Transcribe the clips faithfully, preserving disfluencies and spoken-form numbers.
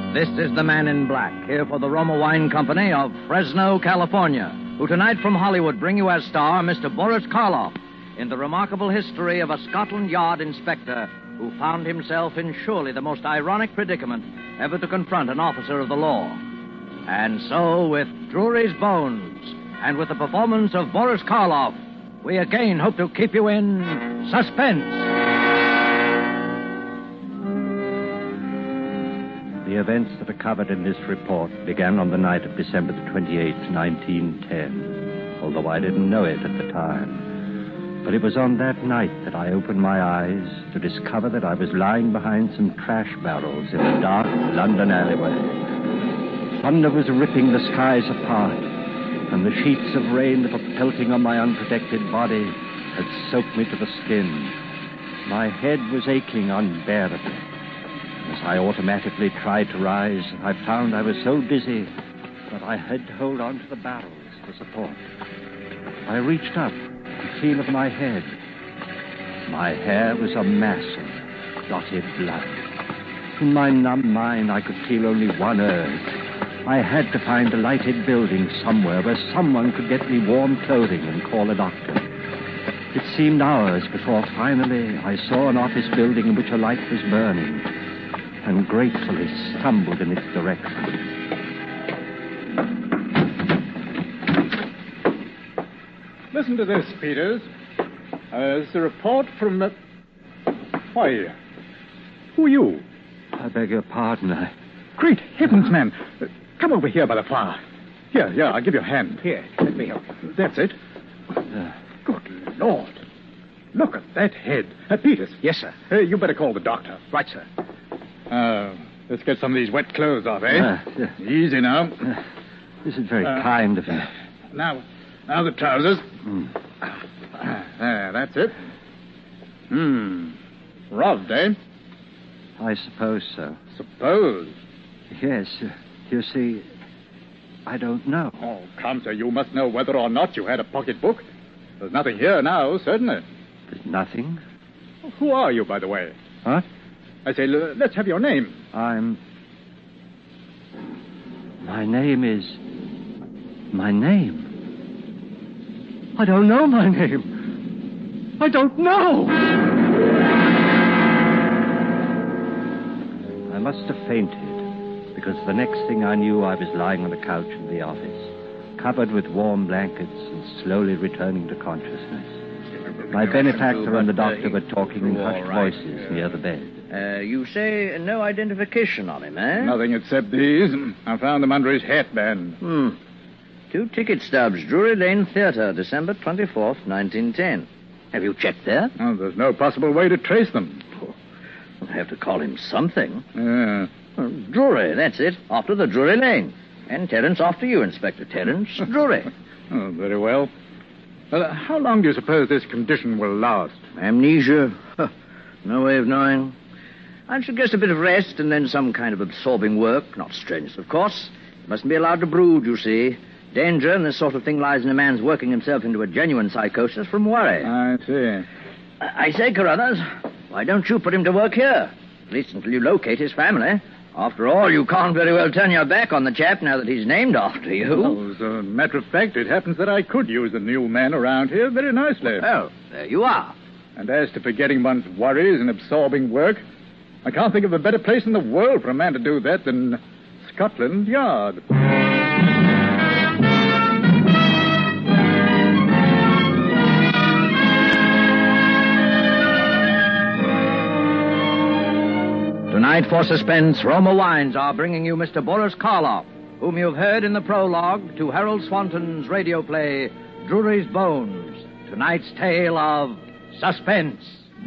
This is the Man in Black, here for the Roma Wine Company of Fresno, California, who tonight from Hollywood bring you as star Mister Boris Karloff in the remarkable history of a Scotland Yard inspector who found himself in surely the most ironic predicament ever to confront an officer of the law. And so, with Drury's Bones, and with the performance of Boris Karloff, we again hope to keep you in suspense. The events that are covered in this report began on the night of December the twenty-eighth, nineteen ten, although I didn't know it at the time. But it was on that night that I opened my eyes to discover that I was lying behind some trash barrels in a dark London alleyway. Thunder was ripping the skies apart, and the sheets of rain that were pelting on my unprotected body had soaked me to the skin. My head was aching unbearably. As I automatically tried to rise, I found I was so dizzy that I had to hold on to the barrels for support. I reached up to feel of my head. My hair was a mass of clotted blood. In my numb mind, I could feel only one urge. I had to find a lighted building somewhere where someone could get me warm clothing and call a doctor. It seemed hours before finally I saw an office building in which a light was burning, and gratefully stumbled in its direction. Listen to this, Peters. Uh, it's a report from... Uh... Why, who are you? I beg your pardon, I... Great heavens, man. Uh, come over here by the fire. Here, here, I'll give you a hand. Here, let me help you. That's it. Uh, Good Lord. Look at that head. Uh, Peters. Yes, sir. Uh, you better call the doctor. Right, sir. Uh, let's get some of these wet clothes off, eh? Uh, yeah. Easy now. Uh, this is very uh, kind of you. Now, now the trousers. Mm. There, that's it. Hmm. Robbed, eh? I suppose so. Suppose? Yes. Uh, you see, I don't know. Oh, come, sir, you must know whether or not you had a pocketbook. There's nothing here now, certainly. There's nothing? Who are you, by the way? What? I say, l- let's have your name. I'm... My name is... My name? I don't know my name. I don't know! I must have fainted, because the next thing I knew, I was lying on the couch in the office, covered with warm blankets and slowly returning to consciousness. My benefactor and the doctor were talking in hushed voices near the bed. Uh, you say no identification on him, eh? Nothing except these. I found them under his hatband. Hmm. Two ticket stubs, Drury Lane Theatre, December twenty-fourth, nineteen ten. Have you checked there? Oh, there's no possible way to trace them. Oh, we'll have to call him something. Yeah. Uh, Drury, that's it. After the Drury Lane. And Terence after you, Inspector Terence Drury. Oh, very well. Well, uh, how long do you suppose this condition will last? Amnesia? Huh. No way of knowing. I'd suggest a bit of rest and then some kind of absorbing work. Not strenuous, of course. You mustn't be allowed to brood, you see. Danger in this sort of thing lies in a man's working himself into a genuine psychosis from worry. I see. I, I say, Carruthers, why don't you put him to work here? At least until you locate his family. After all, you can't very well turn your back on the chap now that he's named after you. Well, as a matter of fact, it happens that I could use the new man around here very nicely. Well, there you are. And as to forgetting one's worries and absorbing work, I can't think of a better place in the world for a man to do that than Scotland Yard. Tonight, for suspense, Roma Wines are bringing you Mister Boris Karloff, whom you've heard in the prologue to Harold Swanton's radio play, Drury's Bones. Tonight's tale of suspense.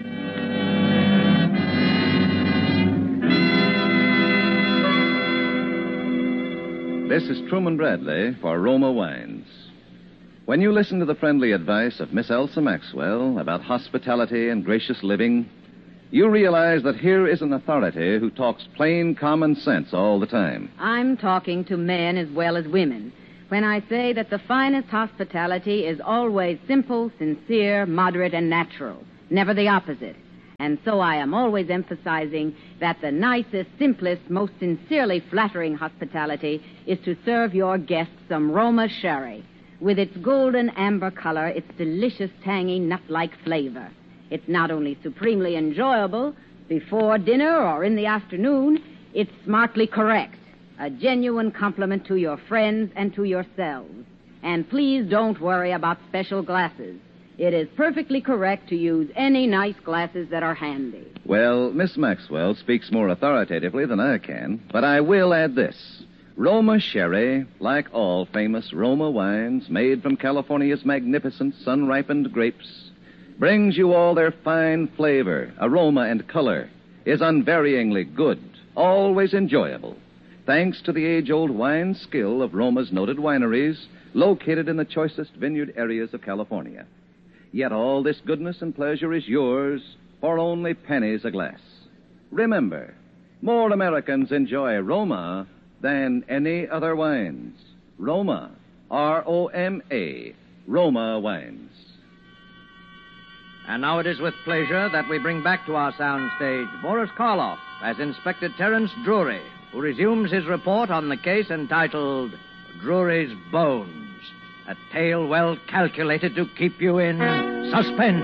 This is Truman Bradley for Roma Wines. When you listen to the friendly advice of Miss Elsa Maxwell about hospitality and gracious living, you realize that here is an authority who talks plain common sense all the time. I'm talking to men as well as women when I say that the finest hospitality is always simple, sincere, moderate, and natural, never the opposite. And so I am always emphasizing that the nicest, simplest, most sincerely flattering hospitality is to serve your guests some Roma sherry. With its golden amber color, its delicious, tangy, nut-like flavor. It's not only supremely enjoyable before dinner or in the afternoon, it's smartly correct. A genuine compliment to your friends and to yourselves. And please don't worry about special glasses. It is perfectly correct to use any nice glasses that are handy. Well, Miss Maxwell speaks more authoritatively than I can, but I will add this. Roma Sherry, like all famous Roma wines made from California's magnificent sun-ripened grapes, brings you all their fine flavor, aroma, and color, is unvaryingly good, always enjoyable, thanks to the age-old wine skill of Roma's noted wineries located in the choicest vineyard areas of California. Yet all this goodness and pleasure is yours for only pennies a glass. Remember, more Americans enjoy Roma than any other wines. Roma, R O M A, Roma wines. And now it is with pleasure that we bring back to our soundstage Boris Karloff as Inspector Terence Drury, who resumes his report on the case entitled Drury's Bones. A tale well calculated to keep you in suspense.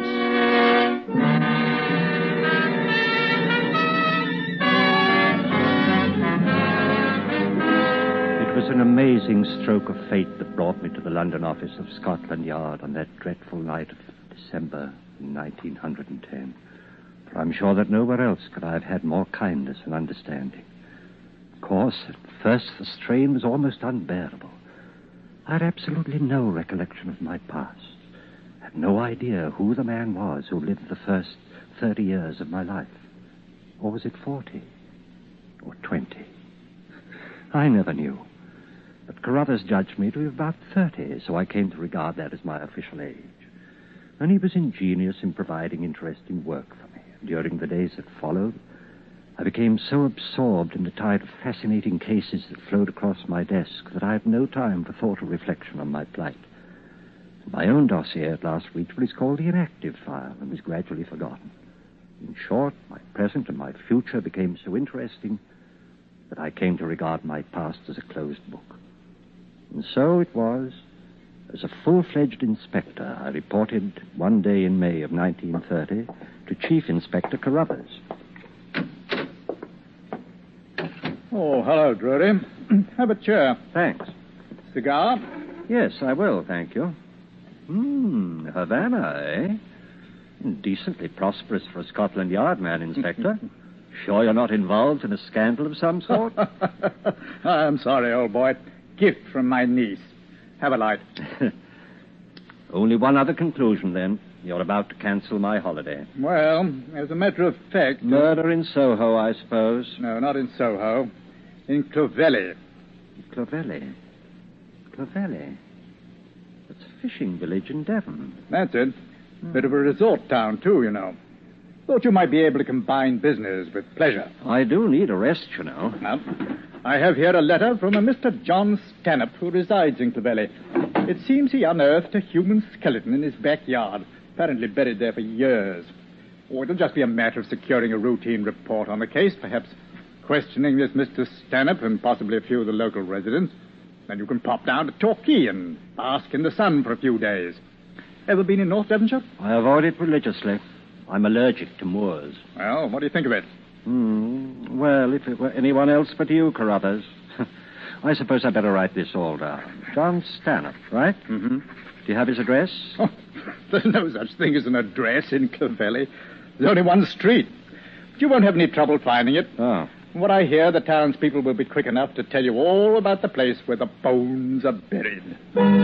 It was an amazing stroke of fate that brought me to the London office of Scotland Yard on that dreadful night of December nineteen ten. For I'm sure that nowhere else could I have had more kindness and understanding. Of course, at first the strain was almost unbearable. I had absolutely no recollection of my past. I had no idea who the man was who lived the first thirty years of my life. Or was it forty? Or twenty? I never knew. But Carruthers judged me to be about thirty, so I came to regard that as my official age. And he was ingenious in providing interesting work for me. During the days that followed, I became so absorbed in the tide of fascinating cases that flowed across my desk that I had no time for thought or reflection on my plight. My own dossier at last reached what is called the inactive file and was gradually forgotten. In short, my present and my future became so interesting that I came to regard my past as a closed book. And so it was, as a full-fledged inspector, I reported one day in May of nineteen thirty to Chief Inspector Carruthers. Oh, hello, Drury. Have a chair. Thanks. Cigar? Yes, I will, thank you. Hmm, Havana, eh? Decently prosperous for a Scotland Yard man, Inspector. Sure you're not involved in a scandal of some sort? I'm sorry, old boy. Gift from my niece. Have a light. Only one other conclusion, then. You're about to cancel my holiday. Well, as a matter of fact... Murder in Soho, I suppose. No, not in Soho. In Clovelly. Clovelly? Clovelly? That's a fishing village in Devon. That's it. Hmm. Bit of a resort town, too, you know. Thought you might be able to combine business with pleasure. I do need a rest, you know. Well, I have here a letter from a Mister John Stanhope, who resides in Clovelly. It seems he unearthed a human skeleton in his backyard, apparently buried there for years. Oh, it'll just be a matter of securing a routine report on the case, perhaps questioning this Mister Stanhope and possibly a few of the local residents. Then you can pop down to Torquay and bask in the sun for a few days. Ever been in North Devonshire? I avoid it religiously. I'm allergic to moors. Well, what do you think of it? Hmm. Well, if it were anyone else but you, Carruthers. I suppose I'd better write this all down. John Stanhope, right? Mm-hmm. Do you have his address? Oh, there's no such thing as an address in Clovelly. There's only one street. But you won't have any trouble finding it. Oh. From what I hear, the townspeople will be quick enough to tell you all about the place where the bones are buried.